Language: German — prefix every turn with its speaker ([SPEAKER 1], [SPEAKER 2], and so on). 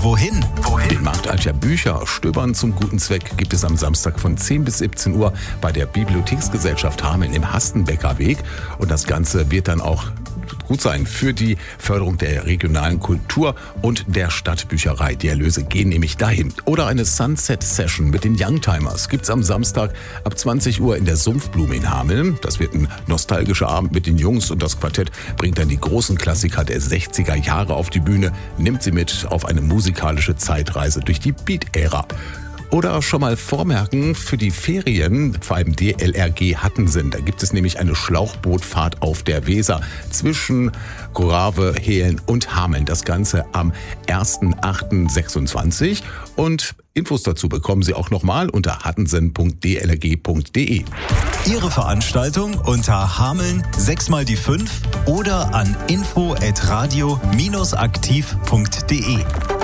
[SPEAKER 1] wohin?
[SPEAKER 2] Den Markt alter Bücher, Stöbern zum guten Zweck, gibt es am Samstag von 10 bis 17 Uhr bei der Bibliotheksgesellschaft Hameln im Hastenbecker Weg. Und das Ganze wird dann auch gut sein für die Förderung der regionalen Kultur und der Stadtbücherei. Die Erlöse gehen nämlich dahin. Oder eine Sunset-Session mit den Youngtimers gibt's am Samstag ab 20 Uhr in der Sumpfblume in Hameln. Das wird ein nostalgischer Abend mit den Jungs und das Quartett bringt dann die großen Klassiker der 60er Jahre auf die Bühne, nimmt sie mit auf eine musikalische Zeitreise durch die Beat-Ära. Oder schon mal vormerken für die Ferien, vor allem DLRG Hattensen. Da gibt es nämlich eine Schlauchbootfahrt auf der Weser zwischen Grave, Hehlen und Hameln. Das Ganze am 1.8.26. Und Infos dazu bekommen Sie auch nochmal unter hattensen.dlrg.de.
[SPEAKER 1] Ihre Veranstaltung unter Hameln 6x5 oder an info@radio-aktiv.de.